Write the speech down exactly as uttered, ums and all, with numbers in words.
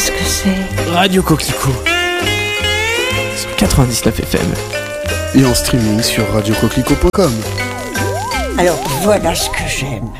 Qu'est-ce que c'est ? Radio Coquelicot sur quatre-vingt-dix-neuf F M et en streaming sur radio coquelicot point com. Alors voilà ce que j'aime.